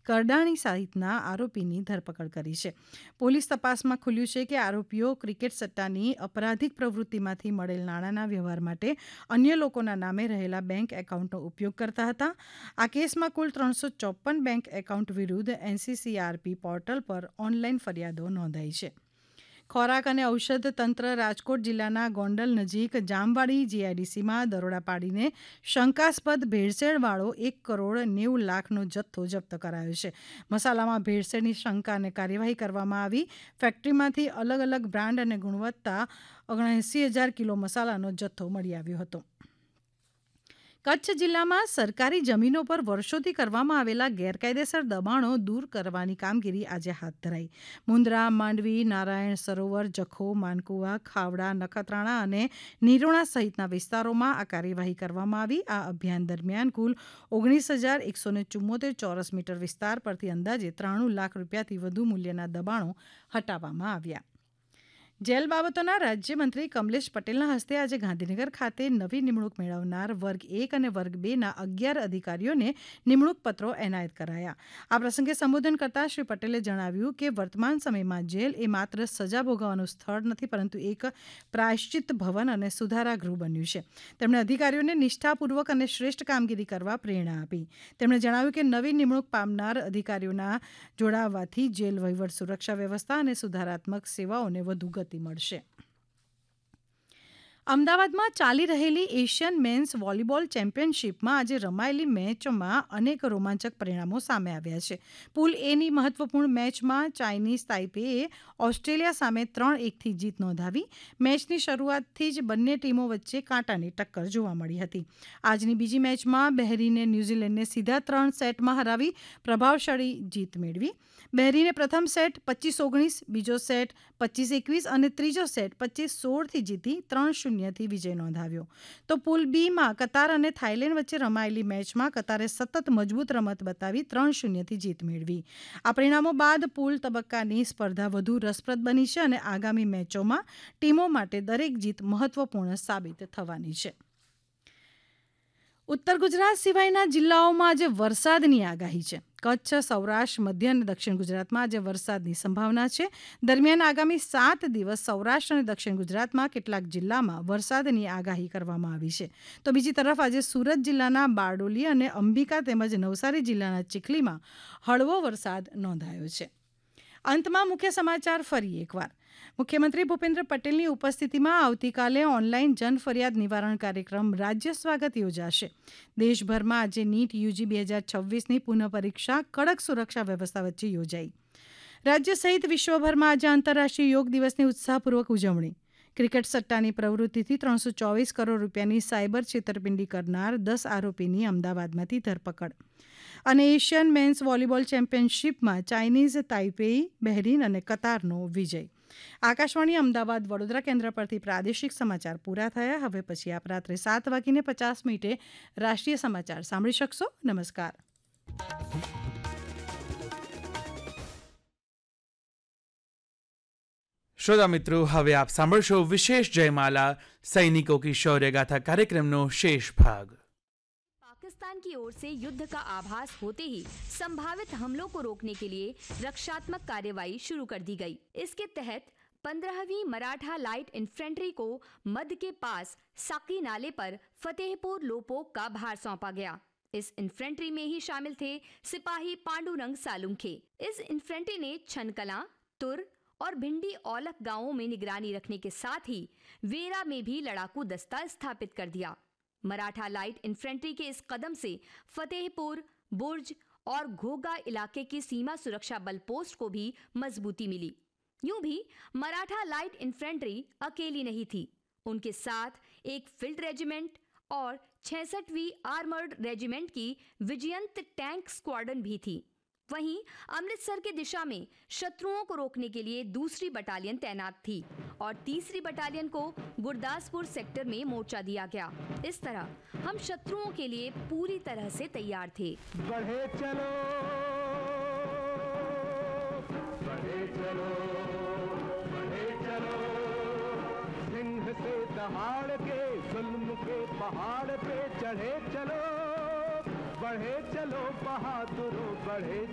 કરડાણી સહિતના આરોપીની ધરપકડ કરી છે. પોલીસ તપાસમાં ખુલ્યું છે કે આરોપીઓ ક્રિકેટ સટ્ટાની અપરાધિક પ્રવૃત્તિમાંથી મળેલ નાણાંના વ્યવહાર માટે અન્ય લોકોના નામે રહેલા બેંક એકાઉન્ટનો ઉપયોગ કરતા હતા. આ કેસમાં કુલ 354 બેંક એકાઉન્ટ વિરુદ્ધ NCCRP પોર્ટલ પર ઓનલાઈન ફરિયાદો નોંધાઈ છે. ખોરાક અને ઔષધ તંત્ર રાજકોટ જિલ્લાના ગોંડલ નજીક જામવાડી GIDCમાં દરોડા પાડીને શંકાસ્પદ ભેળસેળવાળો 1 કરોડ 90 લાખનો જથ્થો જપ્ત કરાયો છે. મસાલામાં ભેળસેળની શંકાને કાર્યવાહી કરવામાં આવી. ફેક્ટરીમાંથી અલગ અલગ બ્રાન્ડ અને ગુણવત્તા 79,000 કિલો મસાલાનો જથ્થો મળી આવ્યો હતો. કચ્છ જિલ્લામાં સરકારી જમીનો પર વર્ષોથી કરવામાં આવેલા ગેરકાયદેસર દબાણો દૂર કરવાની કામગીરી આજે હાથ ધરાઈ. મુન્દ્રા, માંડવી, નારાયણ સરોવર, જખો, માનકુવા, ખાવડા, નખત્રાણા અને નિરોણા સહિતના વિસ્તારોમાં આ કાર્યવાહી કરવામાં આવી. આ અભિયાન દરમિયાન કુલ 19,174 ચોરસ મીટર વિસ્તાર પરથી અંદાજે 93 લાખ રૂપિયાથી વધુ મૂલ્યના દબાણો હટાવવામાં આવ્યા. જેલ બાબતોના રાજ્યમંત્રી કમલેશ પટેલના હસ્તે આજે ગાંધીનગર ખાતે નવી નિમણૂક મેળવનાર વર્ગ 1 અને વર્ગ 2ના 11 અધિકારીઓને નિમણૂક પત્રો એનાયત કરાયા. આ પ્રસંગે સંબોધન કરતાં શ્રી પટેલે જણાવ્યું કે વર્તમાન સમયમાં જેલ એ માત્ર સજા ભોગવવાનું સ્થળ નથી, પરંતુ એક પ્રાયશ્ચિત ભવન અને સુધારા ગૃહ બન્યું છે. તેમણે અધિકારીઓને નિષ્ઠાપૂર્વક અને શ્રેષ્ઠ કામગીરી કરવા પ્રેરણા આપી. તેમણે જણાવ્યું કે નવી નિમણૂક પામનાર અધિકારીઓના જોડાવાથી જેલ વહીવટ, સુરક્ષા વ્યવસ્થા અને સુધારાત્મક સેવાઓને વધુ ગતિ મળશે. અમદાવાદમાં ચાલી રહેલી એશિયન મેન્સ વોલીબોલ ચેમ્પિયનશિપમાં આજે રમાયેલી મેચમાં અનેક રોમાંચક પરિણામો સામે આવ્યા છે. પૂલ એની મહત્વપૂર્ણ મેચમાં ચાઇનીઝ તાઇપેએ ઓસ્ટ્રેલિયા સામે 3-1થી જીત નોંધાવી. મેચની શરૂઆતથી જ બંને ટીમો વચ્ચે કાંટાની ટક્કર જોવા મળી હતી. આજની બીજી મેચમાં બહેરીને ન્યૂઝીલેન્ડને સીધા 3 સેટમાં હરાવી પ્રભાવશાળી જીત મેળવી. બહેરીને પ્રથમ સેટ 25-19, બીજો સેટ 25-21 અને ત્રીજો સેટ 25-16થી જીતી 3-0થી વિજય નોંધાવ્યો. તો પૂલ બીમાં કતાર અને થાઇલેન્ડ વચ્ચે રમાયેલી મેચમાં કતારે સતત મજબૂત રમત બતાવી 3-0થી જીત મેળવી. આ પરિણામો બાદ પૂલ તબક્કાની સ્પર્ધા વધુ રસપ્રદ બની છે અને આગામી મેચોમાં ટીમો માટે દરેક જીત મહત્વપૂર્ણ સાબિત થવાની છે. ઉત્તર ગુજરાત સિવાયના જિલ્લાઓમાં આજે વરસાદની આગાહી છે. કચ્છ, સૌરાષ્ટ્ર, મધ્ય અને દક્ષિણ ગુજરાતમાં આજે વરસાદની સંભાવના છે. દરમિયાન આગામી 7 દિવસ સૌરાષ્ટ્ર અને દક્ષિણ ગુજરાતમાં કેટલાક જિલ્લામાં વરસાદની આગાહી કરવામાં આવી છે. તો બીજી તરફ આજે સુરત જિલ્લાના બારડોલી અને અંબિકા તેમજ નવસારી જિલ્લાના ચીખલીમાં હળવો વરસાદ નોંધાયો છે. અંતમાં મુખ્ય સમાચાર ફરી એકવાર. મુખ્યમંત્રી ભૂપેન્દ્ર પટેલની ઉપસ્થિતિમાં આવતીકાલે ઓનલાઈન જન ફરિયાદ નિવારણ કાર્યક્રમ રાજ્ય સ્વાગત યોજાશે. દેશભરમાં આજે નીટ યુજી 2026ની પુનઃ પરીક્ષા કડક સુરક્ષા વ્યવસ્થા વચ્ચે યોજાઈ. રાજ્ય સહિત વિશ્વભરમાં આજે આંતરરાષ્ટ્રીય યોગ દિવસની ઉત્સાહપૂર્વક ઉજવણી. ક્રિકેટ સટ્ટાની પ્રવૃત્તિથી 324 કરોડ રૂપિયાની સાયબર છેતરપિંડી કરનાર 10 આરોપીની અમદાવાદમાંથી ધરપકડ. અને Asian men's volleyball ચેમ્પિયનશિપમાં Chinese તાઇપેઈ, Bahrain અને કતારનો વિજય. આકાશવાણી અમદાવાદ વડોદરા કેન્દ્ર પરથી પ્રાદેશિક સમાચાર પૂરા થયા. હવે પછી આપ રાત્રે 7:50 રાષ્ટ્રીય સમાચાર સાંભળી શકશો. નમસ્કાર. श्रोता मित्रों, હવે આપ સાંભળશો વિશેષ જયમાલા સૈનિકો की शौर्य गाथा कार्यक्रमનો शेष भाग. पाकिस्तान की ओर से युद्ध का आभास होते ही संभावित हमलों को रोकने के लिए रक्षात्मक कार्यवाही शुरू कर दी गई. इसके तहत 15वीं मराठा लाइट इन्फेंट्री को मध्य के पास साकी नाले पर फतेहपुर लोपोक का भार सौंपा गया. इस इन्फेंट्री में ही शामिल थे सिपाही पांडुरंग सालुंखे. इस इन्फेंट्री ने छनकला, तुर और भिंडी औलख गांवों में निगरानी रखने के साथ ही वेरा में भी लड़ाकू दस्ता स्थापित कर दिया. मराठा लाइट इन्फेंट्री के इस कदम से फतेहपुर, बुर्ज और घोगा इलाके की सीमा सुरक्षा बल पोस्ट को भी मजबूती मिली. यूं भी मराठा लाइट इन्फेंट्री अकेली नहीं थी. उनके साथ एक फील्ड रेजिमेंट और 66वीं आर्मर्ड रेजिमेंट की विजयंत टैंक स्क्वाड्रन भी थी. वहीं अमृतसर की दिशा में शत्रुओं को रोकने के लिए दूसरी बटालियन तैनात थी और तीसरी बटालियन को गुरदासपुर सेक्टर में मोर्चा दिया गया. इस तरह हम शत्रुओं के लिए पूरी तरह से तैयार थे. बढ़े चलो, बढ़े चलो, बढ़े चलो, सिंह से दहाड़ के जुल्म के पहाड़ पे चढ़े चलो. बढ़े चलो बहादुरों, बढ़े